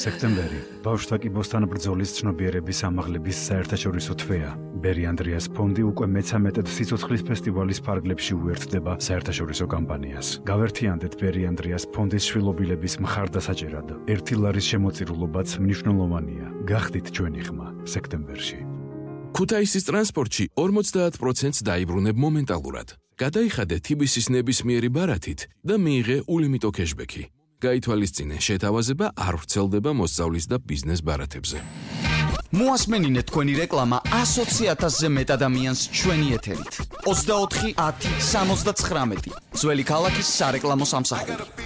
სექტემბერი. ბავშვთა კიბოსთან ბრძოლის ცნობიერების ამაღლების საერთაშორისო თვეა. ბერი ანდრიას ფონდი უკვე მე-13 სიცოცხლის ფესტივალის ფარგლებში უერთდება საერთაშორისო კამპანიას. გავერთიანდეთ ბერი ანდრიას ფონდის შვილობილების მხარდასაჭერად. 1 ლარის შემოწირულობაც მნიშვნელოვანია. გახდით ჩვენი ხმა სექტემბერში. ქუთაისის ტრანსპორტში 50%-ს დაიბრუნებ მომენტალურად. გადაიხადე TBC-ის ნებისმიერი ბარათით და მიიღე ულიმიტო кэშბექი. გაითვალისწინე შეთავაზება არ ვრცელდება მოსწავლის და ბიზნეს ბარათებზე. მოასმენინე თქვენი რეკლამა 120,000-ზე მეტ ადამიანს ჩვენი ეთერით. 24 10 79 ძველი ქალაქის სარეკლამო სამსახური.